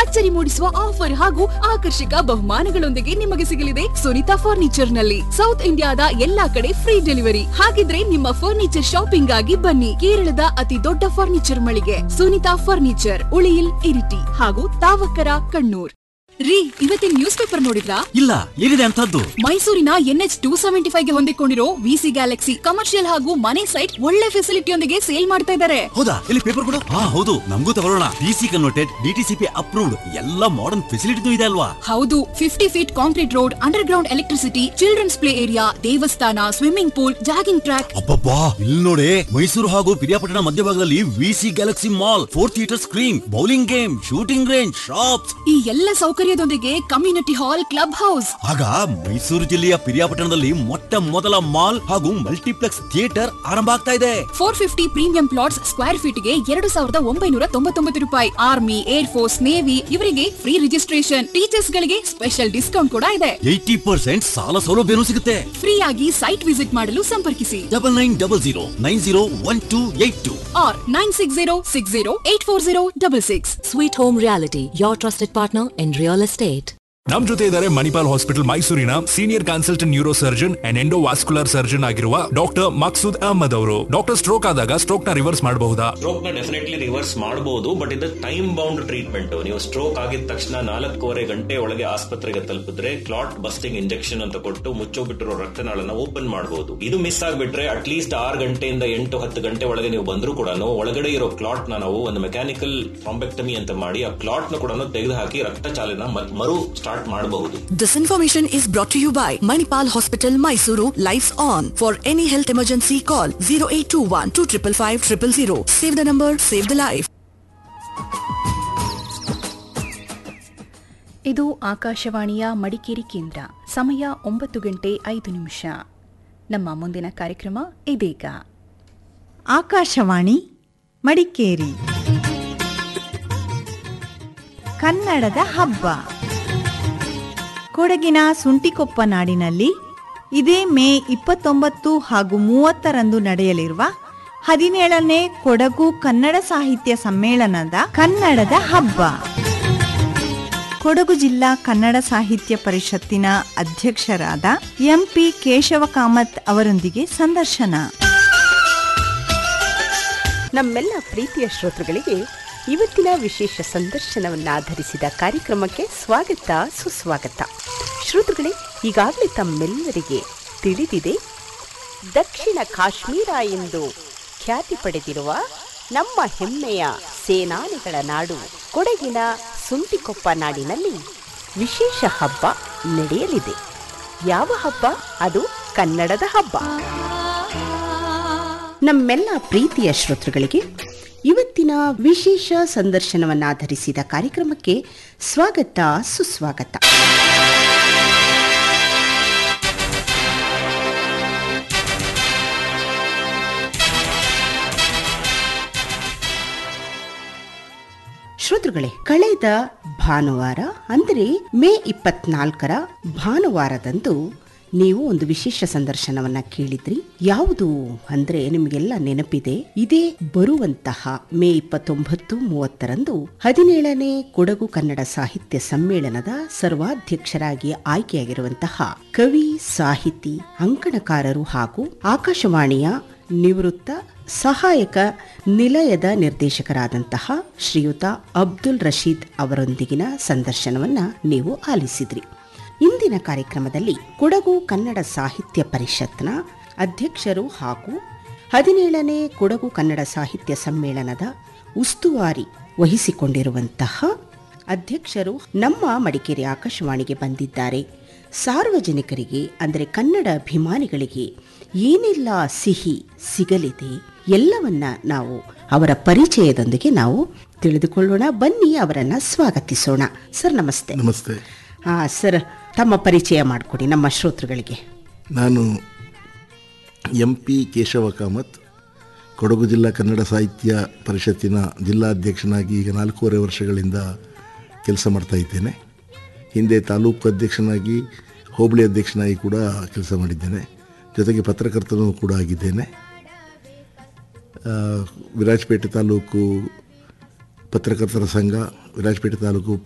ಅಚ್ಚರಿ ಮೂಡಿಸುವ ಆಫರ್ ಹಾಗೂ ಆಕರ್ಷಕ ಬಹುಮಾನಗಳೊಂದಿಗೆ ನಿಮಗೆ ಸಿಗಲಿದೆ ಸುನಿತಾ ಫರ್ನಿಚರ್ ನಲ್ಲಿ. ಸೌತ್ ಇಂಡಿಯಾದ ಎಲ್ಲಾ ಕಡೆ ಫ್ರೀ ಡೆಲಿವರಿ. ಹಾಗಿದ್ರೆ ನಿಮ್ಮ ಫರ್ನಿಚರ್ ಶಾಪಿಂಗ್ ಆಗಿ ಬನ್ನಿ. ಕೇರಳದ ಅತಿ ದೊಡ್ಡ ಫರ್ನಿಚರ್ ಮಳಿಗೆ ಸುನಿತಾ ಫರ್ನಿಚರ್, ಉಳಿಯಿಲ್, ಇರಿಟಿ ಹಾಗೂ ತಾವಕರ, ಕಣ್ಣೂರ್. ರೀ, ಇವತ್ತಿನ ನ್ಯೂಸ್ ಪೇಪರ್ ನೋಡಿದ್ರಾ? ಇಲ್ಲ, ಏನಿದೆ ಅಂತದ್ದು? ಮೈಸೂರಿನ NH 275 ಗೆ ಹೊಂದಿಕೊಂಡಿರೋ ವಿಸಿ ಗ್ಯಾಲಕ್ಸಿ ಕಮರ್ಷಿಯಲ್ ಹಾಗೂ ಮನೆ ಸೈಟ್ ಒಳ್ಳೆ ಫೆಸಿಲಿಟಿಯೊಂದಿಗೆ ಸೇಲ್ ಮಾಡ್ತಾ ಇದ್ದಾರೆ. ಹೌದಾ? ಇಲ್ಲಿ ಪೇಪರ್ ಕೊಡು. ಹೌದು, ನಮಗೂ ತಗೊಳ್ಳೋಣ. DC ಕನ್ವರ್ಟೆಡ್, DTCP ಅಪ್ರೂವ್ಡ್, ಎಲ್ಲ ಮಾಡರ್ನ್ ಫೆಸಿಲಿಟಿ ಇದೆ ಅಲ್ವಾ? ಹೌದು, 50 feet concrete road, under ground electricity, children's play area, ದೇವಸ್ಥಾನ, ಸ್ವಿಮ್ಮಿಂಗ್ ಪೂಲ್, ಜಾಗಿಂಗ್ ಟ್ರ್ಯಾಕ್. ಅಬ್ಬಬ್ಬಾ, ಇಲ್ಲಿ ನೋಡಿ, ಮೈಸೂರು ಹಾಗೂ ಪಿರಿಯಾಪಟ್ಟಣ ಮಧ್ಯಭಾಗದಲ್ಲಿ VC Galaxy mall, 4 theatre screen, bowling game, shooting range, shops, ಈ ಎಲ್ಲ ಸೌಕರ್ಯದೊಂದಿಗೆ ಕಮ್ಯುನಿಟಿ ಹಾಲ್, ಕ್ಲಬ್ ಹೌಸ್. ಆಗ ಮೈಸೂರು ಜಿಲ್ಲೆಯ ಪಿರಿಯಾಪಟ್ಟಣದಲ್ಲಿ ಮೊಟ್ಟ ಮೊದಲ ಮಾಲ್ ಹಾಗೂ ಮಲ್ಟಿಪ್ಲೆಕ್ಸ್ ಥಿಯೇಟರ್ ಆರಂಭ ಆಗ್ತಾ ಇದೆ. 450 ಪ್ರೀಮಿಯಂ ಪ್ಲಾಟ್ಸ್ ಸ್ಕ್ವೇರ್ ಫೀಟ್ ಗೆ 2,999 ರೂಪಾಯಿ. ಆರ್ಮಿ, ಏರ್ ಫೋರ್ಸ್, ನೇವಿ ಇವರಿಗೆ ಫ್ರೀ ರಿಜಿಸ್ಟ್ರೇಷನ್. ಟೀಚರ್ಸ್ ಗಳಿಗೆ ಸ್ಪೆಷಲ್ ಡಿಸ್ಕೌಂಟ್ ಕೂಡ ಇದೆ. 80% ಸಾಲ ಸೌಲಭ್ಯನೂ ಸಿಗುತ್ತೆ. ಫ್ರೀ ಆಗಿ ಸೈಟ್ ವಿಸಿಟ್ ಮಾಡಲು ಸಂಪರ್ಕಿಸಿ 9900901282 or 9606084066. Sweet Home Reality, your trusted partner in real estate. ನಮ್ ಜೊತೆ ಇದ್ದಾರೆ ಮಣಿಪಾಲ್ ಹಾಸ್ಪಿಟಲ್ ಮೈಸೂರಿನ senior consultant neuro surgeon and endovascular surgeon ಆಗಿರುವ ಡಾಕ್ಟರ್ ಮಕ್ಸೂದ್ ಅಹಮದ್ ಅವರು. ಡಾಕ್ಟರ್, ಸ್ಟ್ರೋಕ್ ಆದಾಗ ಸ್ಟ್ರೋಕ್ ನ ರಿವರ್ಸ್ ಮಾಡಬಹುದಾ? ಸ್ಟ್ರೋಕ್ ನ ಡೆಫಿನೆಟ್ಲಿ ರಿವರ್ಸ್ ಮಾಡಬಹುದು, ಬಟ್ ಇದು ಟೈಮ್ ಬೌಂಡ್ ಟ್ರೀಟ್ಮೆಂಟ್. ನೀವು ಸ್ಟ್ರೋಕ್ ಆಗಿದ ತಕ್ಷಣ 4.5 ಗಂಟೆ ಒಳಗೆ ಆಸ್ಪತ್ರೆಗೆ ತಲುಪಿದ್ರೆ ಕ್ಲಾಟ್ ಬಸ್ಟಿಂಗ್ ಇಂಜೆಕ್ಷನ್ ಅಂತ ಕೊಟ್ಟು ಮುಚ್ಚೋಬಿಟ್ಟಿರೋ ರಕ್ತನಾಳನ್ನ ಓಪನ್ ಮಾಡಬಹುದು. ಇದು ಮಿಸ್ ಆಗ್ಬಿಟ್ರೆ ಅಟ್ಲೀಸ್ಟ್ 6 ಗಂಟೆಯಿಂದ 8-10 ಗಂಟೆ ಒಳಗೆ ನೀವು ಬಂದರೂ ಕೂಡ ಒಳಗಡೆ ಇರೋ ಕ್ಲಾಟ್ ನ ನಾವು ಒಂದು ಮೆಕ್ಯಾನಿಕಲ್ ಥ್ರಾಂಬೆಕ್ಟಮಿ ಅಂತ ಮಾಡಿ ಆ ಕ್ಲಾಟ್ ನ ಕೂಡ ತೆಗೆದುಹಾಕಿ ರಕ್ತ ಚಾಲನ ಮರು ಸ್ಟಾರ್ಟ್ ಮಾಡಬಹುದು. This information is brought to you by Manipal Hospital, Mysuru. Lights on. For any health emergency, call 0821 2555 000. Save the number, save the life. ಇದು ಆಕಾಶವಾಣಿಯ ಮಡಿಕೇರಿ ಕೇಂದ್ರ. ಸಮಯ 9:05. ನಮ್ಮ ಮುಂದಿನ ಕಾರ್ಯಕ್ರಮ ಇದೀಗ. ಆಕಾಶವಾಣಿ ಮಡಿಕೇರಿ ಕನ್ನಡದ ಹಬ್ಬ. ಕೊಡಗಿನ ಸುಂಟಿಕೊಪ್ಪ ನಾಡಿನಲ್ಲಿ ಇದೇ ಮೇ 29 ಹಾಗೂ 30ರಂದು ನಡೆಯಲಿರುವ 17ನೇ ಕೊಡಗು ಕನ್ನಡ ಸಾಹಿತ್ಯ ಸಮ್ಮೇಳನದ ಕನ್ನಡದ ಹಬ್ಬ. ಕೊಡಗು ಜಿಲ್ಲಾ ಕನ್ನಡ ಸಾಹಿತ್ಯ ಪರಿಷತ್ತಿನ ಅಧ್ಯಕ್ಷರಾದ MP ಕೇಶವ ಕಾಮತ್ ಅವರೊಂದಿಗೆ ಸಂದರ್ಶನ. ನಮ್ಮೆಲ್ಲ ಪ್ರೀತಿಯ ಶ್ರೋತೃಗಳಿಗೆ ಇವತ್ತಿನ ವಿಶೇಷ ಸಂದರ್ಶನವನ್ನಾಧರಿಸಿದ ಕಾರ್ಯಕ್ರಮಕ್ಕೆ ಸ್ವಾಗತ, ಸುಸ್ವಾಗತ. ಶ್ರೋತೃಗಳೇ, ಈಗಾಗಲೇ ತಮ್ಮೆಲ್ಲರಿಗೆ ತಿಳಿದಿದೆ, ದಕ್ಷಿಣ ಕಾಶ್ಮೀರ ಎಂದು ಖ್ಯಾತಿ ಪಡೆದಿರುವ ನಮ್ಮ ಹೆಮ್ಮೆಯ ಸೇನಾನಿಗಳ ನಾಡು ಕೊಡಗಿನ ಸುಂಟಿಕೊಪ್ಪ ನಾಡಿನಲ್ಲಿ ವಿಶೇಷ ಹಬ್ಬ ನಡೆಯಲಿದೆ. ಯಾವ ಹಬ್ಬ? ಅದು ಕನ್ನಡದ ಹಬ್ಬ. ನಮ್ಮೆಲ್ಲ ಪ್ರೀತಿಯ ಶ್ರೋತೃಗಳಿಗೆ ಇವತ್ತಿನ ವಿಶೇಷ ಸಂದರ್ಶನವನ್ನಾಧರಿಸಿದ ಕಾರ್ಯಕ್ರಮಕ್ಕೆ ಸ್ವಾಗತ, ಸುಸ್ವಾಗತ. ಶ್ರೋತೃಗಳೇ, ಕಳೆದ ಭಾನುವಾರ ಅಂದರೆ ಮೇ 24ರ ಭಾನುವಾರದಂದು ನೀವು ಒಂದು ವಿಶೇಷ ಸಂದರ್ಶನವನ್ನ ಕೇಳಿದ್ರಿ. ಯಾವುದು ಅಂದ್ರೆ ನಿಮಗೆಲ್ಲ ನೆನಪಿದೆ, ಇದೇ ಬರುವಂತಹ ಮೇ 29, 30ರಂದು 17ನೇ ಕೊಡಗು ಕನ್ನಡ ಸಾಹಿತ್ಯ ಸಮ್ಮೇಳನದ ಸರ್ವಾಧ್ಯಕ್ಷರಾಗಿ ಆಯ್ಕೆಯಾಗಿರುವಂತಹ ಕವಿ, ಸಾಹಿತಿ, ಅಂಕಣಕಾರರು ಹಾಗೂ ಆಕಾಶವಾಣಿಯ ನಿವೃತ್ತ ಸಹಾಯಕ ನಿಲಯದ ನಿರ್ದೇಶಕರಾದಂತಹ ಶ್ರೀಯುತ ಅಬ್ದುಲ್ ರಶೀದ್ ಅವರೊಂದಿಗಿನ ಸಂದರ್ಶನವನ್ನ ನೀವು ಆಲಿಸಿದ್ರಿ. ಇಂದಿನ ಕಾರ್ಯಕ್ರಮದಲ್ಲಿ ಕೊಡಗು ಕನ್ನಡ ಸಾಹಿತ್ಯ ಪರಿಷತ್ನ ಅಧ್ಯಕ್ಷರು ಹಾಗೂ 17ನೇ ಕೊಡಗು ಕನ್ನಡ ಸಾಹಿತ್ಯ ಸಮ್ಮೇಳನದ ಉಸ್ತುವಾರಿ ವಹಿಸಿಕೊಂಡಿರುವಂತಹ ಅಧ್ಯಕ್ಷರು ನಮ್ಮ ಮಡಿಕೇರಿ ಆಕಾಶವಾಣಿಗೆ ಬಂದಿದ್ದಾರೆ. ಸಾರ್ವಜನಿಕರಿಗೆ ಅಂದರೆ ಕನ್ನಡ ಅಭಿಮಾನಿಗಳಿಗೆ ಏನೆಲ್ಲ ಸಿಹಿ ಸಿಗಲಿದೆ ಎಲ್ಲವನ್ನ ನಾವು ಅವರ ಪರಿಚಯದೊಂದಿಗೆ ನಾವು ತಿಳಿದುಕೊಳ್ಳೋಣ. ಬನ್ನಿ, ಅವರನ್ನ ಸ್ವಾಗತಿಸೋಣ. ಸರ್, ನಮಸ್ತೆ. ನಮಸ್ತೆ. ಸರ್, ತಮ್ಮ ಪರಿಚಯ ಮಾಡಿಕೊಡಿ ನಮ್ಮ ಶ್ರೋತೃಗಳಿಗೆ. ನಾನು MP ಕೇಶವ ಕಾಮತ್, ಕೊಡಗು ಜಿಲ್ಲಾ ಕನ್ನಡ ಸಾಹಿತ್ಯ ಪರಿಷತ್ತಿನ ಜಿಲ್ಲಾಧ್ಯಕ್ಷನಾಗಿ ಈಗ 4.5 ವರ್ಷಗಳಿಂದ ಕೆಲಸ ಮಾಡ್ತಾ ಇದ್ದೇನೆ. ಹಿಂದೆ ತಾಲೂಕು ಅಧ್ಯಕ್ಷನಾಗಿ, ಹೋಬಳಿ ಅಧ್ಯಕ್ಷನಾಗಿ ಕೂಡ ಕೆಲಸ ಮಾಡಿದ್ದೇನೆ. ಜೊತೆಗೆ ಪತ್ರಕರ್ತನೂ ಕೂಡ ಆಗಿದ್ದೇನೆ. ವಿರಾಜಪೇಟೆ ತಾಲೂಕು ಪತ್ರಕರ್ತರ ಸಂಘ, ವಿರಾಜಪೇಟೆ ತಾಲೂಕು